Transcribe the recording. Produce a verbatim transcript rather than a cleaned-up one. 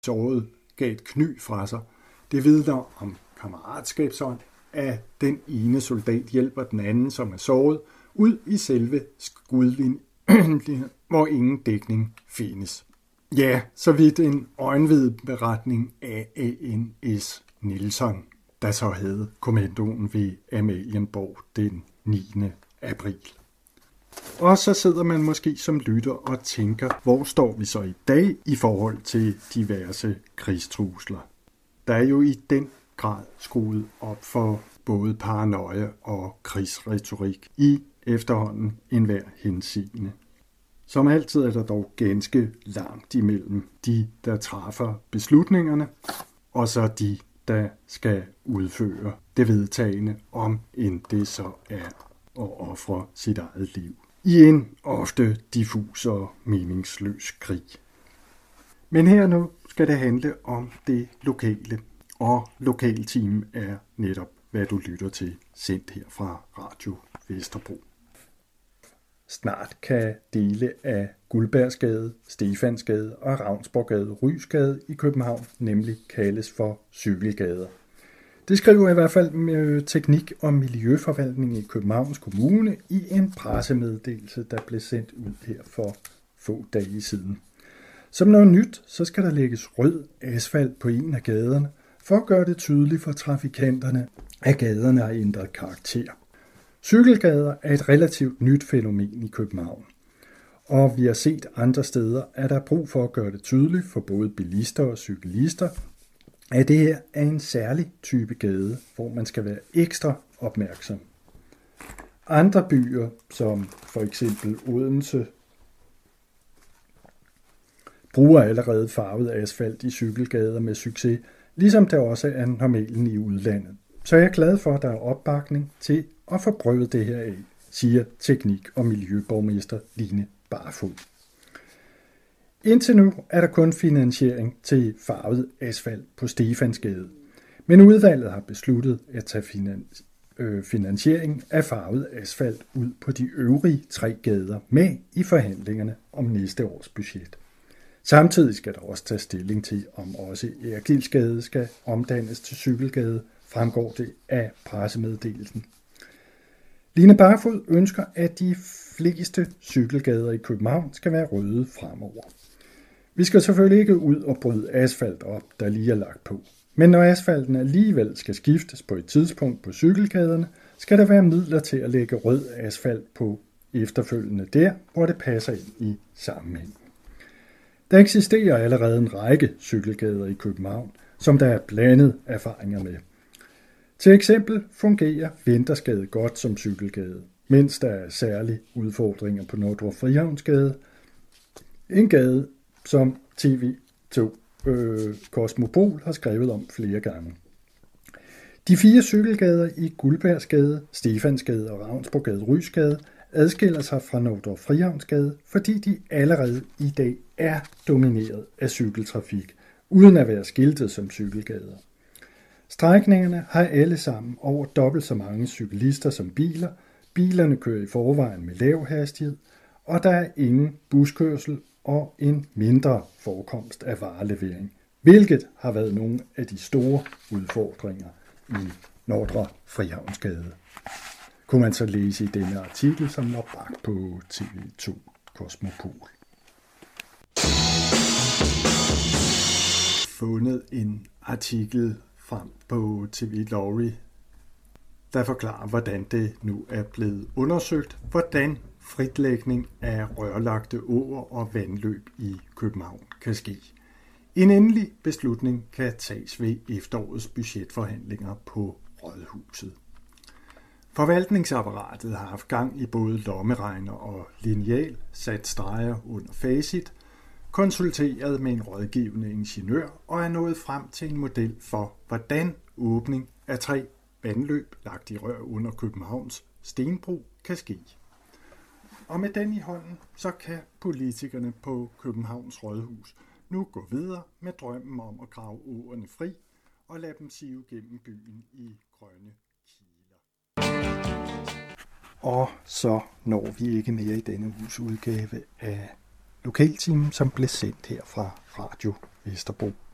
såret gav et kny fra sig. Det vidner om kammeratskabsånd, at den ene soldat hjælper den anden, som er såret, ud i selve skudlinjen, hvor ingen dækning findes. Ja, så vidt en øjenvid beretning af A N S Nielsen, der så havde kommandoen ved Amalienborg den niende april. Og så sidder man måske som lytter og tænker, hvor står vi så i dag i forhold til diverse krigstrusler? Der er jo i den grad skruet op for både paranoia og krigsretorik i efterhånden enhver henseende. Som altid er der dog ganske langt imellem de, der træffer beslutningerne, og så de, der skal udføre det vedtagende, om end det så er at ofre sit eget liv i en ofte diffus og meningsløs krig. Men her nu skal det handle om det lokale, og lokalteam er netop, hvad du lytter til, sendt her fra Radio Vesterbro. Snart kan dele af Guldbergsgade, Stefansgade og Ravnsborggade, Rysgade i København nemlig kaldes for cykelgader. Det skriver i hvert fald med Teknik- og Miljøforvaltning i Københavns Kommune i en pressemeddelelse, der blev sendt ud her for få dage siden. Som noget nyt, så skal der lægges rød asfalt på en af gaderne, for at gøre det tydeligt for trafikanterne, at gaderne har ændret karakter. Cykelgader er et relativt nyt fænomen i København, og vi har set andre steder, at der er brug for at gøre det tydeligt for både bilister og cyklister, at det her er en særlig type gade, hvor man skal være ekstra opmærksom. Andre byer, som for eksempel Odense, bruger allerede farvet asfalt i cykelgader med succes, ligesom der også er normalen i udlandet. Så jeg er glad for, at der er opbakning til at få prøvet det her af, siger Teknik- og Miljøborgmester Line Barfod. Indtil nu er der kun finansiering til farvet asfalt på Stefansgade, men udvalget har besluttet at tage finan- øh, finansiering af farvet asfalt ud på de øvrige tre gader med i forhandlingerne om næste års budget. Samtidig skal der også tage stilling til, om også Ergilsgade skal omdannes til cykelgade, fremgår det af pressemeddelelsen. Line Barfod ønsker, at de fleste cykelgader i København skal være røde fremover. Vi skal selvfølgelig ikke ud og bryde asfalt op, der lige er lagt på. Men når asfalten alligevel skal skiftes på et tidspunkt på cykelgaderne, skal der være midler til at lægge rød asfalt på efterfølgende der, hvor det passer ind i sammenhæng. Der eksisterer allerede en række cykelgader i København, som der er blandet erfaringer med. Til eksempel fungerer Vintersgade godt som cykelgade, mens der er særlige udfordringer på Nordre Frihavnsgade, en gade, som T V to øh, Kosmopol har skrevet om flere gange. De fire cykelgader i Guldbergsgade, Stefansgade og Ravnsborggade Rysgade adskiller sig fra Nordre Frihavnsgade, fordi de allerede i dag er domineret af cykeltrafik, uden at være skiltet som cykelgader. Strækningerne har alle sammen over dobbelt så mange cyklister som biler, bilerne kører i forvejen med lav hastighed, og der er ingen buskørsel og en mindre forekomst af varelevering, hvilket har været nogle af de store udfordringer i Nordre Frihavnsgade. Kunne man så læse i denne artikel, som var bragt på T V to Kosmopol. Fundet en artikel frem på T V Lorry, der forklarer, hvordan det nu er blevet undersøgt, hvordan fritlægning af rørlagte åer og vandløb i København kan ske. En endelig beslutning kan tages ved efterårets budgetforhandlinger på Rådhuset. Forvaltningsapparatet har haft gang i både lommeregner og lineal, sat streger under facit, konsulteret med en rådgivende ingeniør og er nået frem til en model for, hvordan åbning af tre vandløb lagt i rør under Københavns Stenbro kan ske. Og med den i hånden, så kan politikerne på Københavns Rådhus nu gå videre med drømmen om at grave åerne fri og lade dem sive gennem byen i grønne kiler. Og så når vi ikke mere i denne uges udgave af Lokalteam, som blev sendt her fra Radio Vesterbro.